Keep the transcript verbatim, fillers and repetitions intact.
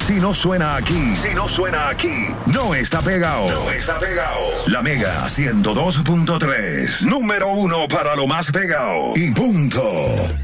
Si no suena aquí, si no suena aquí, no está pegado. No está pegado. La Mega ciento dos punto tres, número uno para lo más pegado. Y punto.